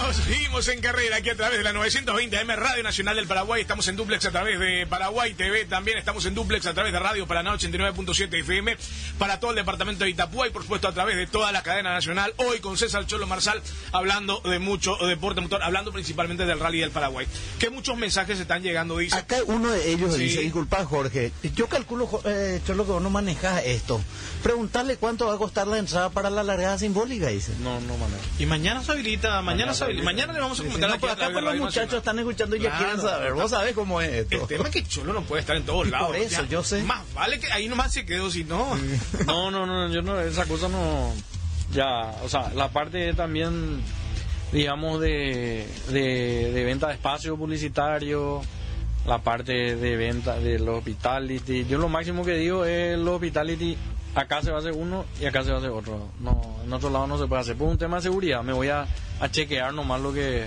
Seguimos en carrera aquí a través de la 920 AM Radio Nacional del Paraguay. Estamos en duplex a través de Paraguay TV. También estamos en duplex a través de Radio Paraná 89.7 FM para todo el departamento de Itapúa y por supuesto a través de toda la cadena nacional. Hoy con César Cholo Marsal hablando de mucho deporte motor, hablando principalmente del Rally del Paraguay. Que muchos mensajes están llegando, dice. Acá uno de ellos Sí. dice, disculpa Jorge, yo calculo, Cholo, que vos no manejas esto. Preguntarle cuánto va a costar la entrada para la largada simbólica, dice. No manejo. Y mañana se habilita, mañana le vamos a comentar No, aquí pero a acá través por de los Radio muchachos Nacional. están escuchando y ya Claro, quieren saber. Vos sabés cómo es esto. El tema es que Cholo no puede estar en todos Y lados. por eso, yo sé. Más vale que ahí nomás se quedó, si no. No, yo no, esa cosa no. Ya, o sea, la parte también, digamos, de venta de espacio publicitario, la parte de venta de los hospitality. Yo lo máximo que digo es los hospitality. Acá se va a hacer uno y acá se va a hacer otro. No, en otro lado no se puede hacer. Por un tema de seguridad, me voy a chequear nomás lo que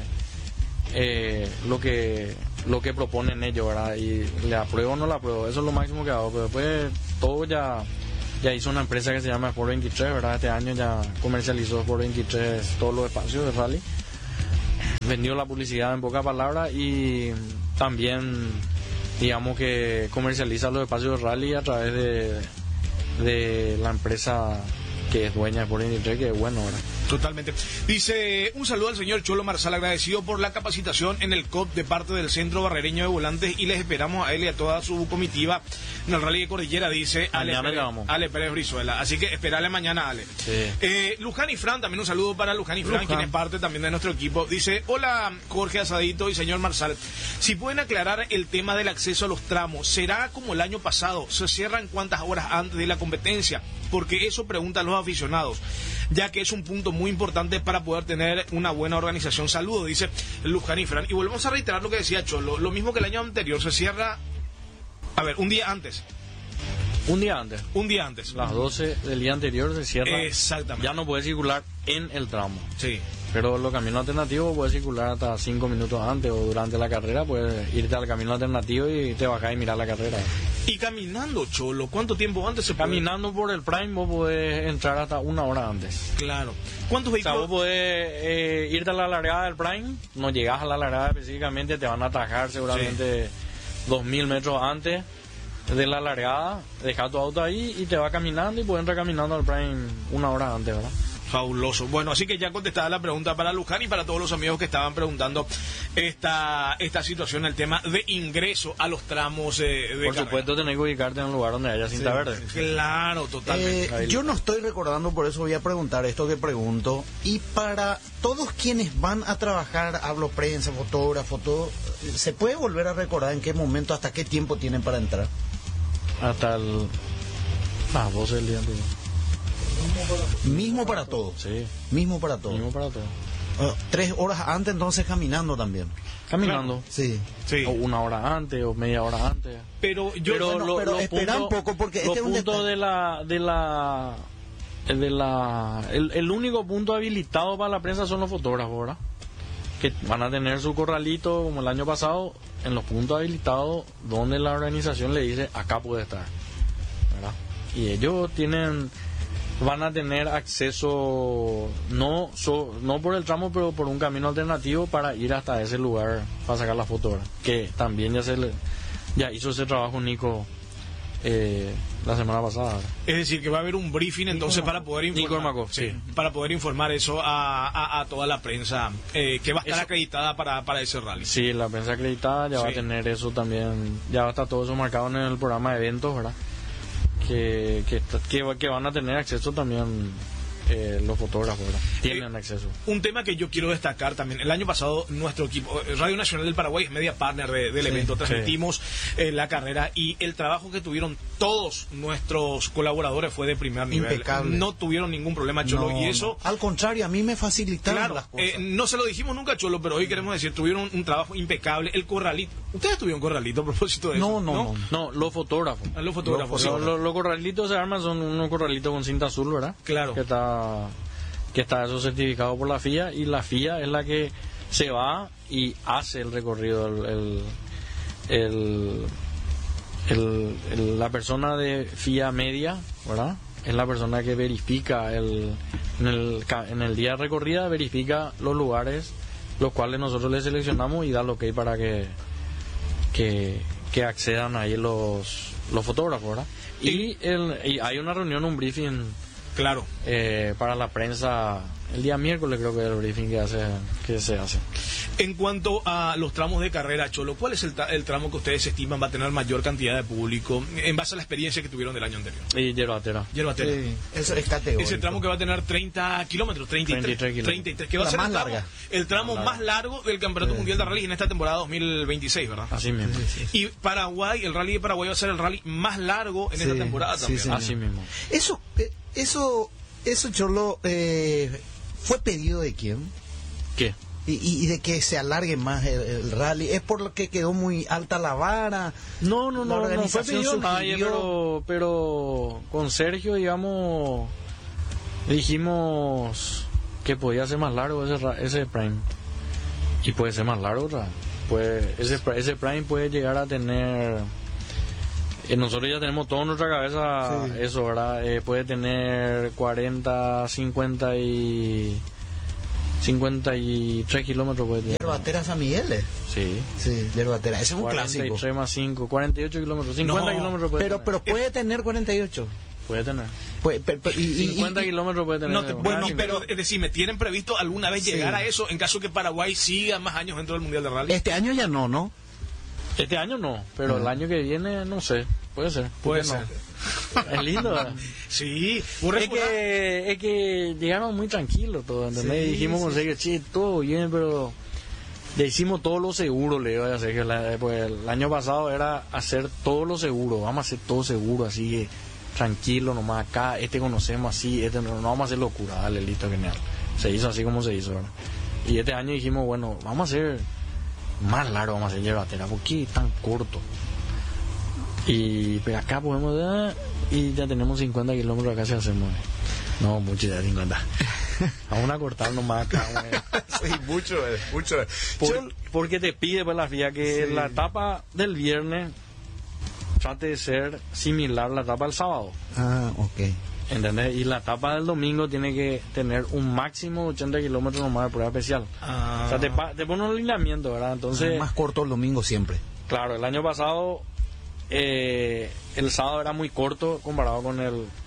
proponen ellos, ¿verdad? Y le apruebo o no le apruebo. Eso es lo máximo que hago. Pero después todo ya hizo una empresa que se llama Sport 23, ¿verdad? Este año ya comercializó Sport 23 todos los espacios de rally. Vendió la publicidad en pocas palabras y también, digamos que comercializa los espacios de rally a través de la empresa que es dueña de Sport 23, que es bueno, ¿verdad? Totalmente. Dice, un saludo al señor Cholo Marsal, agradecido por la capacitación en el COP de parte del Centro Barrereño de Volantes y les esperamos a él y a toda su comitiva en el Rally de Cordillera, dice Ale Pérez Brizuela. Así que esperale mañana, Ale. Sí. Luján y Fran, también un saludo para Luján y Fran, quien es parte también de nuestro equipo. Dice, hola Jorge Asadito y señor Marsal, si pueden aclarar el tema del acceso a los tramos, ¿será como el año pasado? ¿Se cierran cuántas horas antes de la competencia? Porque eso preguntan los aficionados, ya que es un punto muy importante para poder tener una buena organización. Saludos, dice Luján y Fran. Y volvemos a reiterar lo que decía Cholo, lo mismo que el año anterior, se cierra, a ver, un día antes. Un día antes. Un día antes. Las 12 del día anterior se cierra. Exactamente. Ya no puede circular en el tramo. Sí. Pero los caminos alternativos puedes circular hasta 5 minutos antes o durante la carrera, puedes irte al camino alternativo y te bajás y mirar la carrera. Y caminando, Cholo, ¿cuánto tiempo antes se puede? Caminando por el Prime vos podés entrar hasta 1 hora antes. Claro. ¿Cuántos O sea, vehículos? vos podés irte a la largada del Prime, no llegás a la largada específicamente, te van a atajar seguramente 2000 metros antes de la largada, dejas tu auto ahí y te vas caminando y puedes entrar caminando al Prime 1 hora antes, ¿verdad? Fabuloso. Bueno, así que ya contestada la pregunta para Luján y para todos los amigos que estaban preguntando esta situación, el tema de ingreso a los tramos de Por carrera. supuesto, tenés que ubicarte en un lugar donde haya cinta verde. Claro, totalmente. Yo no estoy recordando, por eso voy a preguntar esto que pregunto. Y para todos quienes van a trabajar, hablo prensa, fotógrafo, todo, ¿se puede volver a recordar en qué momento, hasta qué tiempo tienen para entrar? Hasta las 12 del día anterior. Mismo para todos. Sí, Mismo para todos. mismo para todo. 3 horas antes, entonces caminando también. Caminando. Sí. Sí. O 1 hora antes o media hora antes. Pero yo... Pero Pero, bueno, espera un poco, porque los este es un puntos el único punto habilitado para la prensa son los fotógrafos, ¿verdad? Que van a tener su corralito como el año pasado en los puntos habilitados donde la organización le dice acá puede estar, ¿verdad? Y ellos van a tener acceso no por el tramo, pero por un camino alternativo para ir hasta ese lugar para sacar la foto, ¿verdad? Que también ya hizo ese trabajo Nico la semana pasada, ¿verdad? Es decir, que va a haber un briefing entonces para poder informar. Nico Makov, sí. Para poder informar eso a toda la prensa que va a estar acreditada para ese rally. Sí, la prensa acreditada ya va a tener eso también, ya va a estar todo eso marcado en el programa de eventos, ¿verdad? Que van a tener acceso también los fotógrafos, ¿verdad? Tienen acceso. Un tema que yo quiero destacar también, el año pasado nuestro equipo, Radio Nacional del Paraguay es media partner del evento, transmitimos la carrera y el trabajo que tuvieron todos nuestros colaboradores fue de primer nivel. Impecable. No tuvieron ningún problema, Cholo, y eso... Al contrario, a mí me facilitaron Claro, las cosas. no se lo dijimos nunca, Cholo, pero hoy queremos decir, tuvieron un trabajo impecable. El corralito, ¿ustedes tuvieron corralito a propósito de eso? No, los fotógrafos. A los fotógrafos, sí. Los corralitos se arman, son unos corralitos con cinta azul, ¿verdad? Claro. Que está eso certificado por la FIA, y la FIA es la que se va y hace el recorrido. La persona de FIA media, ¿verdad? Es la persona que verifica en el día de recorrida, verifica los lugares los cuales nosotros les seleccionamos y da lo que hay para que accedan ahí los fotógrafos, ¿verdad? Y hay una reunión, un briefing, claro, para la prensa el día miércoles, creo que es el briefing que se hace. En cuanto a los tramos de carrera, Cholo, ¿cuál es el tramo que ustedes estiman va a tener mayor cantidad de público en base a la experiencia que tuvieron del año anterior? Y Yerbatera. Sí, eso es categórico. Ese tramo que va a tener 30 kilómetros, 33 kilómetros, que va a ser el tramo más largo del Campeonato Mundial de Rally en esta temporada 2026, ¿verdad? Así mismo. Sí. Y Paraguay, el Rally de Paraguay va a ser el rally más largo en esta temporada también. Sí, así mismo. Eso Cholo, ¿fue pedido de quién? ¿Qué? Y de que se alargue más el rally, ¿es por lo que quedó muy alta la vara? No fue pedido nadie, pero con Sergio, digamos, dijimos que podía ser más largo ese Prime, y puede ser más largo, pues ese Prime puede llegar a tener, nosotros ya tenemos todo en nuestra cabeza, eso, ¿verdad? Puede tener 40, 50 y 53 kilómetros puede tener. Yerbatera San Miguel. Sí, Yerbatera, ese es un 43 clásico. más 5, 48 kilómetros, 50 kilómetros puede tener. Pero puede tener 48. Puede tener. 50 kilómetros puede tener. Bueno, pero decime, ¿tienen previsto alguna vez llegar a eso en caso que Paraguay siga más años dentro del Mundial de Rally? Este año ya no. Este año no, pero el año que viene, no sé, puede ser. Puede ser. Es lindo, ¿verdad? Sí, es que llegaron muy tranquilos todos, ¿entendés? Dijimos con Sergio, che, todo bien, pero le hicimos todo lo seguro, le digo a Sergio, pues el año pasado era hacer todo lo seguro, vamos a hacer todo seguro, así que tranquilo nomás acá, conocemos así, no vamos a hacer locura, dale, listo, genial. Se hizo así como se hizo, ¿verdad? Y este año dijimos, bueno, vamos a hacer más largo, vamos a hacer Yerbatera, ¿por qué tan corto? Y pero acá podemos y ya tenemos 50 kilómetros acá si hacemos. No, mucho ya 50. Vamos a cortar nomás acá. Sí, mucho. Porque te pide pues la FIA que la etapa del viernes trate de ser similar a la etapa del sábado. Ah, ok. ¿Entendés? Y la etapa del domingo tiene que tener un máximo de 80 kilómetros nomás de prueba especial. O sea, te pone un alineamiento, ¿verdad? Entonces, más corto el domingo siempre. Claro, el año pasado el sábado era muy corto comparado con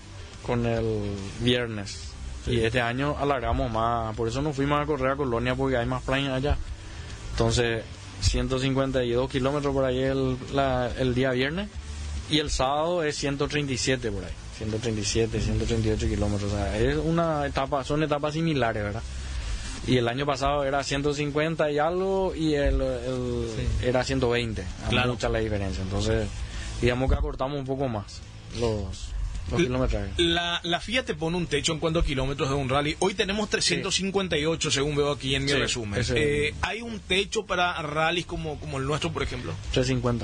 el viernes. Sí. Y este año alargamos más. Por eso nos fuimos a correr a Colonia, porque hay más playa allá. Entonces, 152 kilómetros por ahí el día viernes. Y el sábado es 137 por ahí. 137, 138 kilómetros. O sea, son etapas similares, ¿verdad? Y el año pasado era 150 y algo, y era 120. Claro. Mucha la diferencia. Entonces, digamos que acortamos un poco más los kilometrajes. La FIA te pone un techo en cuanto a kilómetros de un rally. Hoy tenemos 358, según veo aquí en mi resumen. ¿Hay un techo para rallies como el nuestro, por ejemplo? 350.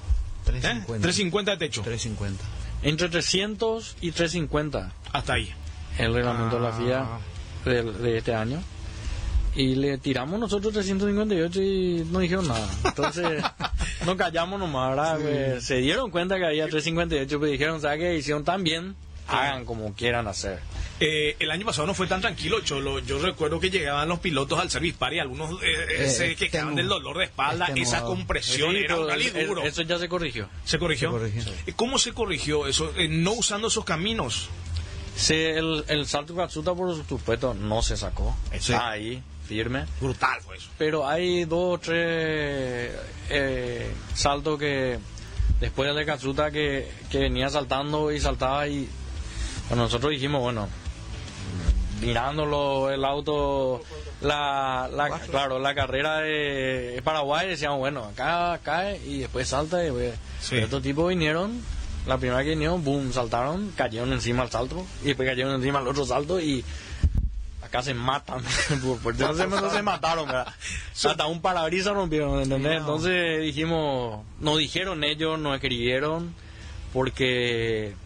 350 de techo. 350. Entre 300 y 350. Hasta ahí. El reglamento de la FIA de este año. Y le tiramos nosotros 358 y no dijeron nada. Entonces, nos callamos nomás, ¿verdad? Pues, se dieron cuenta que había 358, pero dijeron, ¿sabes qué? Hicieron tan bien, hagan como quieran hacer. El año pasado no fue tan tranquilo, Cholo. Yo recuerdo que llegaban los pilotos al service par y algunos se quejaban del dolor de espalda, esa compresión, era un rally duro. Eso ya se corrigió. ¿Se corrigió? Sí. ¿Cómo se corrigió eso? No usando esos caminos. El salto Katsuta, por supuesto, no se sacó. Está ahí, firme. Brutal fue eso. Pero hay 2 o 3 saltos que después del de Katsuta que venía saltando y saltaba, y bueno, nosotros dijimos, bueno, mirándolo el auto, claro, la carrera de Paraguay, decíamos, bueno, acá cae y después salta, y pues, estos tipos vinieron, la primera que vinieron, boom, saltaron, cayeron encima al salto, y después cayeron encima al otro salto, y acá se matan, por eso no se mataron, ¿verdad? Hasta un parabrisas rompieron, ¿entendés? Entonces dijimos, nos dijeron ellos, nos escribieron, porque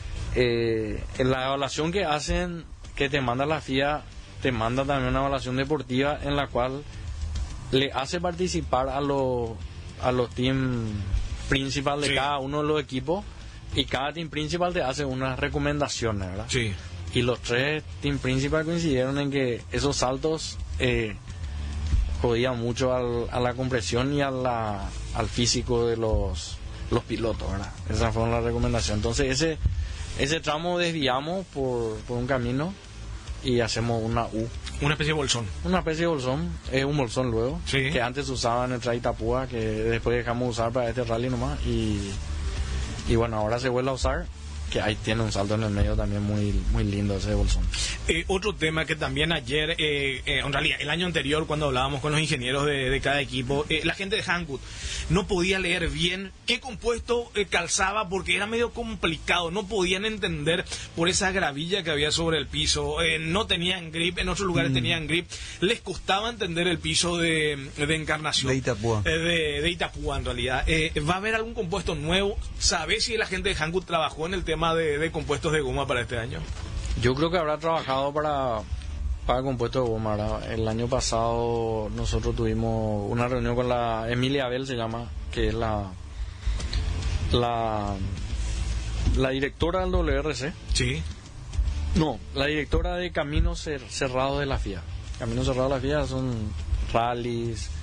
en la evaluación que hacen, que te manda la FIA, te manda también una evaluación deportiva en la cual le hace participar a los team principal de cada uno de los equipos, y cada team principal te hace unas recomendaciones, ¿verdad? Sí. Y los 3 team principal coincidieron en que esos saltos jodía mucho a la compresión y al físico de los pilotos, ¿verdad? Esa fue la recomendación. Entonces ese tramo desviamos por un camino y hacemos una U. Una especie de bolsón. Una especie de bolsón, es un bolsón luego, sí, que antes se usaba en el Trail Itapúa, que después dejamos de usar para este rally nomás, y bueno, ahora se vuelve a usar, que ahí tiene un salto en el medio también muy muy lindo ese bolsón. Otro tema que también ayer, en realidad el año anterior, cuando hablábamos con los ingenieros de cada equipo, la gente de Hankook no podía leer bien qué compuesto calzaba, porque era medio complicado, no podían entender por esa gravilla que había sobre el piso, no tenían grip, en otros lugares tenían grip, les costaba entender el piso de Encarnación. De Itapúa. De Itapúa, en realidad. ¿Va a haber algún compuesto nuevo? ¿Sabés si la gente de Hankook trabajó en el tema de compuestos de goma para este año? Yo creo que habrá trabajado para compuestos de goma, ¿verdad? El año pasado nosotros tuvimos una reunión con la Emilia Abel, se llama, que es la directora del WRC. Sí. No, la directora de Caminos Cerrados de la FIA. Caminos Cerrados de la FIA son rallies,